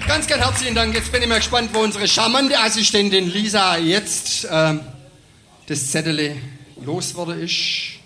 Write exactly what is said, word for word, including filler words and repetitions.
Ganz, ganz herzlichen Dank. Jetzt bin ich mal gespannt, wo unsere charmante Assistentin Lisa jetzt ähm, das Zettel losworden ist.